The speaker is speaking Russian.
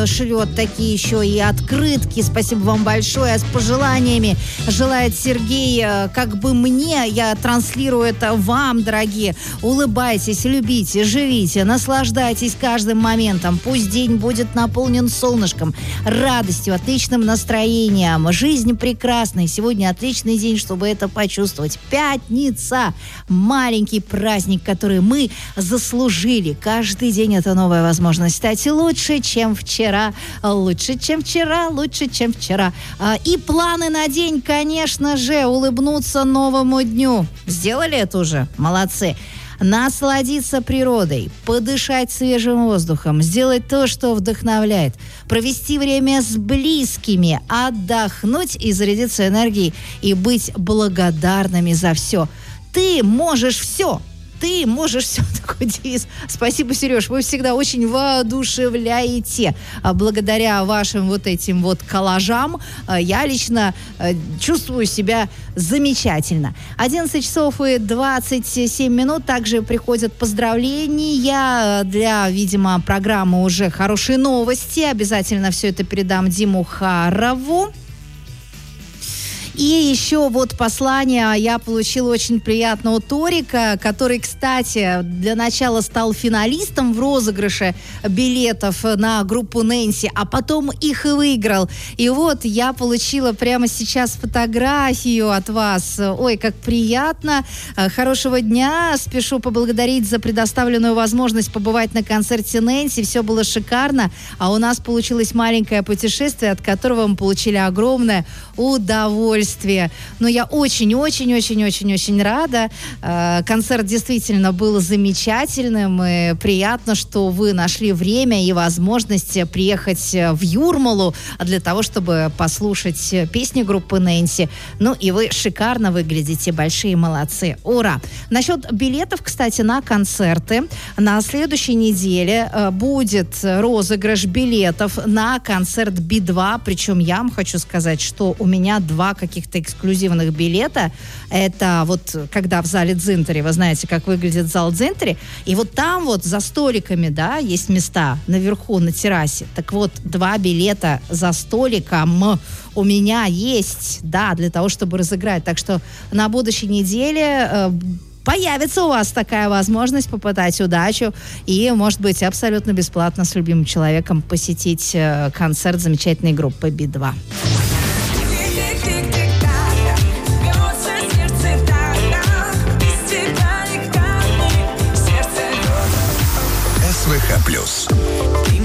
шлет такие еще и открытки. Спасибо вам большое. С пожеланиями желает Сергей, как бы мне, я транслирую это вам, дорогие. Улыбайтесь, любите, живите, наслаждайтесь каждым моментом. Пусть день будет наполнен солнышком, радостью, отличным настроением. Жизнь прекрасная. Сегодня отличный день, чтобы это почувствовать. Пятница. Маленький праздник, который мы заслужили. Каждый день это новая возможность стать лучше, чем вчера. Лучше, чем вчера, лучше, чем вчера. И планы на день, конечно же, улыбнуться новому дню. Сделали это уже? Молодцы. Насладиться природой, подышать свежим воздухом, сделать то, что вдохновляет, провести время с близкими, отдохнуть и зарядиться энергией и быть благодарными за все. Ты можешь все. Ты можешь все. Такой девиз. Спасибо, Сереж. Вы всегда очень воодушевляете. Благодаря вашим вот этим вот коллажам я лично чувствую себя замечательно. 11 часов и 27 минут. Также приходят поздравления для, видимо, программы уже «Хорошие новости». Обязательно все это передам Диму Харову. И еще вот послание я получила очень приятного Торика, который, кстати, для начала стал финалистом в розыгрыше билетов на группу Нэнси, а потом их и выиграл. И вот я получила прямо сейчас фотографию от вас. Ой, как приятно. Хорошего дня. Спешу поблагодарить за предоставленную возможность побывать на концерте Нэнси. Все было шикарно. А у нас получилось маленькое путешествие, от которого мы получили огромное удовольствие. Но я очень-очень-очень-очень-очень рада. Концерт действительно был замечательным. И приятно, что вы нашли время и возможность приехать в Юрмалу для того, чтобы послушать песни группы Нэнси. Ну и вы шикарно выглядите. Большие молодцы. Ура! Насчет билетов, кстати, на концерты. На следующей неделе будет розыгрыш билетов на концерт Би-2. Причем я вам хочу сказать, что у меня два каких-то эксклюзивных билета. Это вот когда в зале Дзинтери, вы знаете, как выглядит зал Дзинтери, и вот там вот за столиками, да, есть места наверху на террасе. Так вот, 2 билета за столиком у меня есть, да, для того, чтобы разыграть. Так что на будущей неделе появится у вас такая возможность попытать удачу и, может быть, абсолютно бесплатно с любимым человеком посетить концерт замечательной группы Би-2.